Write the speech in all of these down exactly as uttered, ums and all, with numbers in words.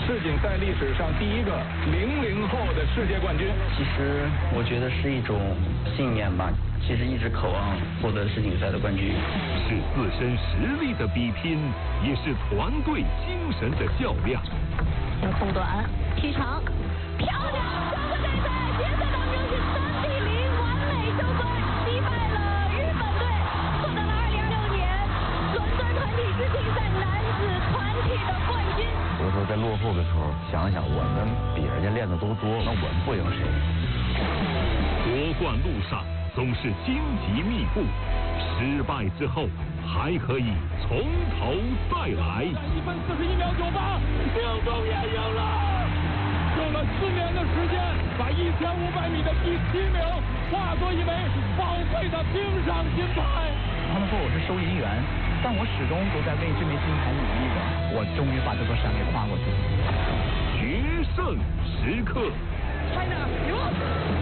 世锦赛历史上第一个零零后的世界冠军。 其实我觉得是一种信念吧，其实一直渴望获得世锦赛的冠军。 是自身实力的比拼，也是团队精神的较量。 空短踢长，漂亮！这个对赛决赛当中是三比零完美收官，击败了日本队，获得了二零二六年伦敦团体世锦赛男子团体的冠军。 有的时候在落后的时候，想一想我们比人家练的都多，那我们不赢谁？ 夺冠路上总是荆棘密布，失败之后还可以从头再来。 一分四十一秒九八，命中也赢了，用了四年的时间，把一千五百米的第七名化作一枚宝贵的冰上金牌。 他们说我是收银员，但我始终都在为这枚金牌努力着。我终于把这座山给跨过去了。 决胜时刻 China 赢了。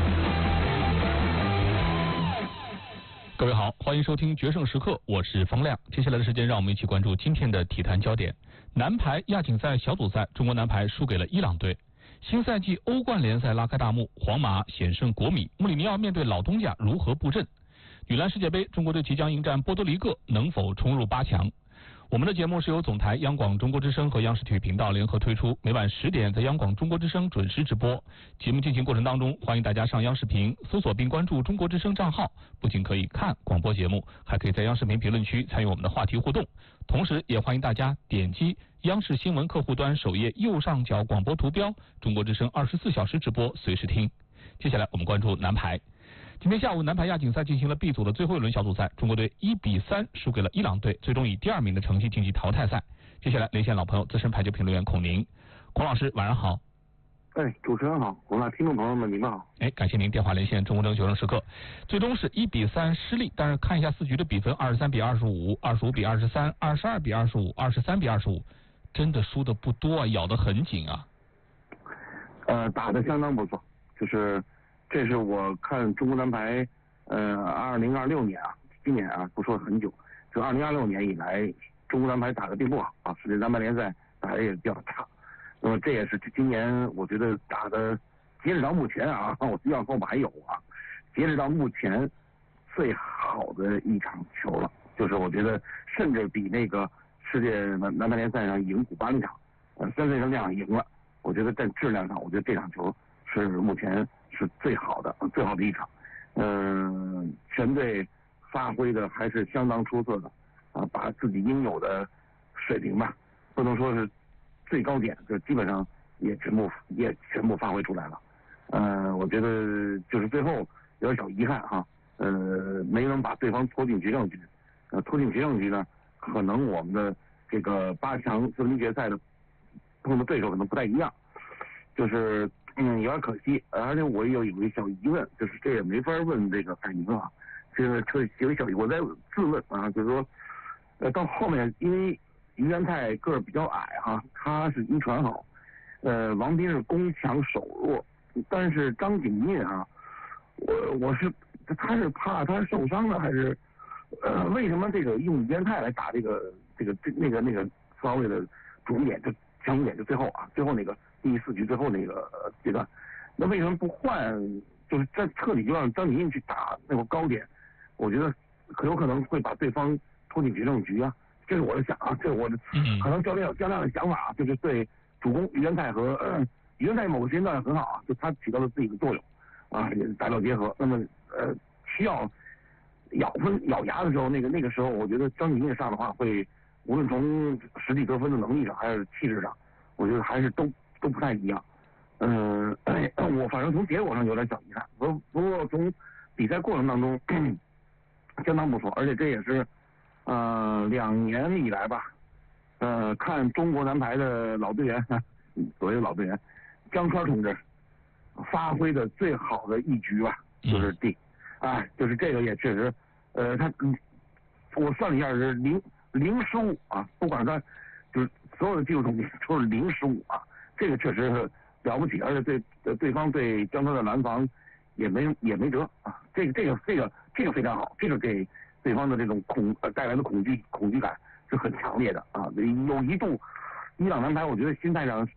各位好，欢迎收听《决胜时刻》，我是方亮。接下来的时间，让我们一起关注今天的体坛焦点。男排亚锦赛小组赛，中国男排输给了伊朗队。新赛季欧冠联赛拉开大幕，皇马险胜国米，穆里尼奥面对老东家如何布阵？女篮世界杯，中国队即将迎战波多黎各，能否冲入八强？我们的节目是由总台央广中国之声和央视体育频道联合推出，每晚十点在央广中国之声准时直播。节目进行过程当中，欢迎大家上央视频搜索并关注中国之声账号，不仅可以看广播节目，还可以在央视频评论区参与我们的话题互动。同时也欢迎大家点击央视新闻客户端首页右上角广播图标，中国之声二十四小时直播，随时听。接下来我们关注男排。今天下午，男排亚锦赛进行了 B 组的最后一轮小组赛，中国队一比三输给了伊朗队，最终以第二名的成绩晋级淘汰赛。接下来连线老朋友资深排球评论员孔宁。孔老师晚上好。 哎，主持人好，我们听众朋友们你们好。 哎，感谢您电话连线中国争决胜时刻。最终是一比三失利，但是看一下四局的比分，二十三比二十五，二十五比二十三，二十二比二十五，二十三比二十五，真的输的不多啊，咬得很紧啊。 呃，打得相当不错，就是这是我看中国男排，呃，二零二六年啊，今年啊不说很久，就二零二六年以来，中国男排打得并不好啊，世界男排联赛打得也比较差。那么这也是今年我觉得打的，截止到目前啊，我希望后面还有啊，截止到目前最好的一场球了，就是我觉得甚至比那个世界男男排联赛上赢古巴那场，呃，三岁上那场赢了，我觉得在质量上，我觉得这场球是目前是最好的，最好的一场。嗯、呃，全队发挥的还是相当出色的，啊，把自己应有的水平吧，不能说是最高点，就基本上也全部也全部发挥出来了。呃，我觉得就是最后有点小遗憾哈，呃，没能把对方拖进决胜局。呃，拖进决胜局呢，可能我们的这个八强四分之一决赛的碰的对手可能不太一样，就是嗯有点可惜。而且我有有一个小疑问，就是这也没法问这个海宁啊，这个这有一小疑，我在自问啊，就是说，呃，到后面因为于元泰个儿比较矮哈，他是一传好，呃，王斌是攻强守弱，但是张景印啊，我我是他是怕他受伤了还是呃为什么这个用于元泰来打这个这个这那个那个四号位的主点就强点就最后啊最后那个第四局最后那个阶段，那为什么不换就是这彻底就让张景印去打那个高点？我觉得可有可能会把对方拖进决胜局啊。这是我的想啊，这是我的可能教练有教练的想法啊，就是对主攻于元泰和呃于元泰某个时间段很好啊，就他起到了自己的作用啊，打掉结合。那么呃需要咬分咬牙的时候，那个那个时候，我觉得张景印上的话会无论从实际得分的能力上还是气质上，我觉得还是都都不太一样。嗯、呃，我反正从结果上有点小遗憾，不不过从比赛过程当中相当不错，而且这也是。呃，两年以来吧，呃，看中国男排的老队员，所谓的老队员，江川同志发挥的最好的一局吧，就是第，啊，就是这个也确实，呃，他，我算了一下是零零失误啊，不管他就是所有的技术统计都是零失误啊，这个确实是了不起，而且对对方对江川的拦防也没也没辙啊，这个这个这个这个非常好，这个给。对方的这种恐呃带来的恐惧恐惧感是很强烈的啊！有一度，伊朗男排我觉得心态上